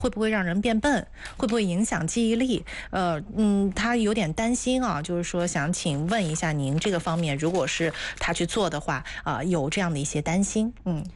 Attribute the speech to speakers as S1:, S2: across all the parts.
S1: 会不会让人变笨？会不会影响记忆力？他有点担心啊，就是说想请问一下您这个方面，如果是他去做的话，有这样的一些担心，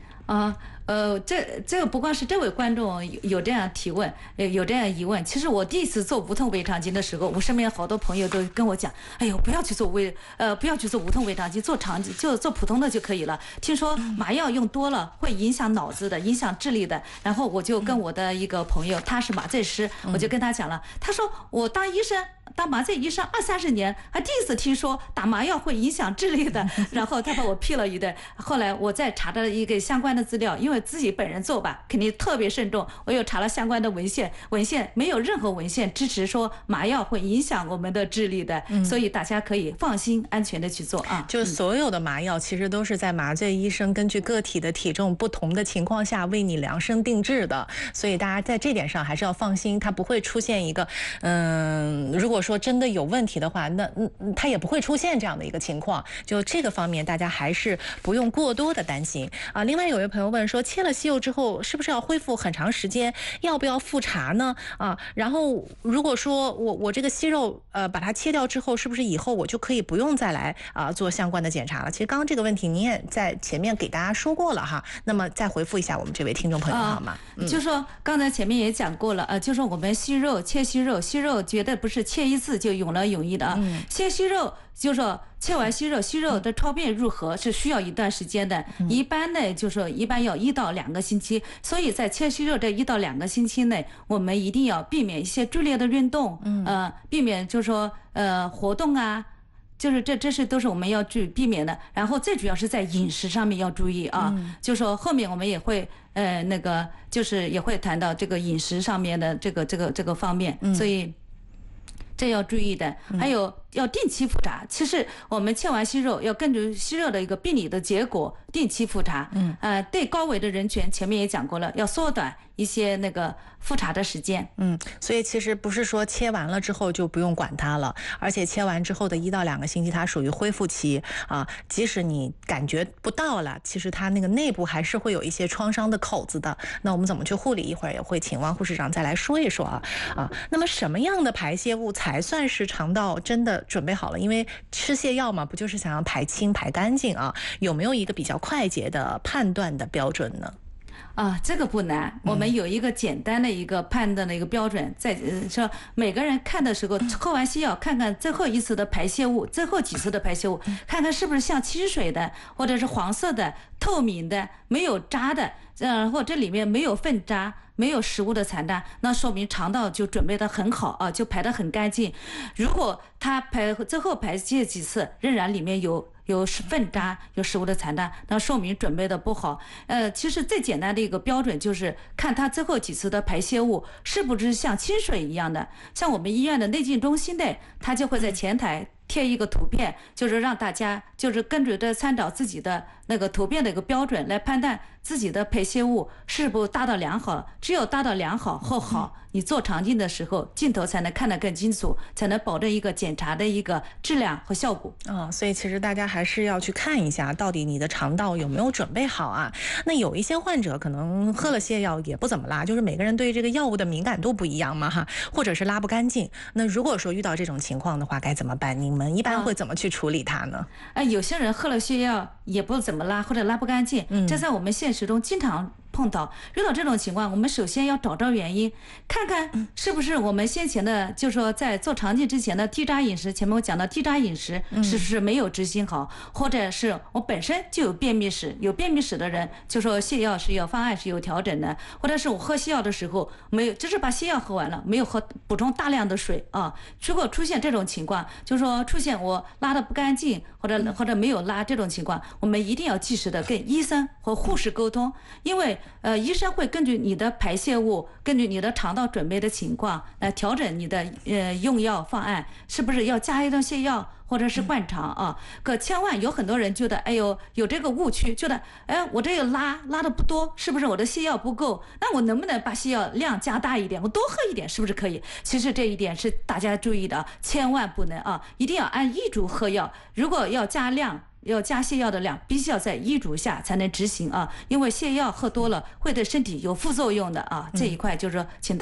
S2: 这个不光是这位观众有这样提问，有这样疑问。其实我第一次做无痛胃肠镜的时候，我身边好多朋友都跟我讲，哎呦，不要去做无痛胃肠镜，做肠镜就做普通的就可以了。听说麻药用多了会影响脑子的，影响智力的。然后我就跟我的一个朋友，他是麻醉师，我就跟他讲了，他说我当医生。当麻醉医生20-30年，还第一次听说打麻药会影响智力的，然后他把我批了一顿。后来我再查了一个相关的资料，因为自己本人做吧，肯定特别慎重。我又查了相关的文献没有任何文献支持说麻药会影响我们的智力的，所以大家可以放心安全的去做啊。
S1: 就所有的麻药其实都是在麻醉医生根据个体的体重不同的情况下为你量身定制的，所以大家在这点上还是要放心，它不会出现一个如果说真的有问题的话，那它也不会出现这样的一个情况。就这个方面，大家还是不用过多的担心啊。另外有位朋友问说，切了息肉之后是不是要恢复很长时间？要不要复查呢？然后如果说我这个息肉把它切掉之后，是不是以后我就可以不用再来做相关的检查了？其实刚刚这个问题您也在前面给大家说过了哈。那么再回复一下我们这位听众朋友好吗？
S2: 就说刚才前面也讲过了，就说我们息肉切息肉绝对不是切一次就永了永逸的啊。切息肉就是说切完息肉的超变入核是需要一段时间的，一般呢就是说一般要1到2个星期，所以在切息肉这1到2个星期内，我们一定要避免一些剧烈的运动，避免就是说活动啊。就是这是都是我们要避免的，然后最主要是在饮食上面要注意啊，就说后面我们也会就是也会谈到这个饮食上面的这个方面，所以这要注意的。还有要定期复查，其实我们切完息肉要根据息肉的一个病理的结果定期复查。对高危的人群前面也讲过了，要缩短一些那个复查的时间。
S1: 所以其实不是说切完了之后就不用管它了，而且切完之后的1到2个星期它属于恢复期啊，即使你感觉不到了，其实它那个内部还是会有一些创伤的口子的。那我们怎么去护理，一会儿也会请王护士长再来说一说啊。那么什么样的排泄物才算是肠道真的准备好了？因为吃泻药嘛，不就是想要排清排干净啊？有没有一个比较快捷的判断的标准呢？
S2: 这个不难，我们有一个简单的一个判断的一个标准，在说每个人看的时候，喝完泻药看看最后一次的排泄物，最后几次的排泄物，看看是不是像清水的，或者是黄色的、透明的、没有渣的，然后这里面没有粪渣。没有食物的残渣，那说明肠道就准备得很好啊，就排得很干净。如果他最后排泄几次，仍然里面有粪渣、有食物的残渣，那说明准备的不好。其实最简单的一个标准就是看他最后几次的排泄物是不是像清水一样的。像我们医院的内镜中心内，他就会在前台贴一个图片，就是让大家就是跟着参照自己的那个图片的一个标准来判断自己的排泄物是不是达到良好。只有达到良好后好，你做肠镜的时候镜头才能看得更清楚，才能保证一个检查的一个质量和效果。
S1: 所以其实大家还是要去看一下到底你的肠道有没有准备好啊。那有一些患者可能喝了泻药也不怎么拉，就是每个人对这个药物的敏感度不一样嘛哈，或者是拉不干净。那如果说遇到这种情况的话该怎么办？你们一般会怎么去处理它呢？
S2: 有些人喝了泻药也不怎么拉，或者拉不干净，这在我们现实中经常碰到。遇到这种情况，我们首先要找到原因，看看是不是我们先前的，就说在做肠镜之前的低渣饮食，前面我讲到低渣饮食是不是没有执行好，或者是我本身就有便秘史，有便秘史的人就说泻药是有方案是有调整的，或者是我喝泻药的时候没有，只是把泻药喝完了，没有补充大量的水啊。如果出现这种情况，就说出现我拉的不干净，或者没有拉这种情况，我们一定要及时的跟医生和护士沟通，因为医生会根据你的排泄物，根据你的肠道准备的情况来调整你的用药方案，是不是要加一段泻药或者是灌肠啊？可千万有很多人觉得，有这个误区，觉得我这个拉的不多，是不是我的泻药不够？那我能不能把泻药量加大一点，我多喝一点，是不是可以？其实这一点是大家注意的，千万不能啊，一定要按医嘱喝药。如果要加量，要加泻药的量，必须要在医嘱下才能执行啊，因为泻药喝多了会对身体有副作用的啊，这一块就是说请大家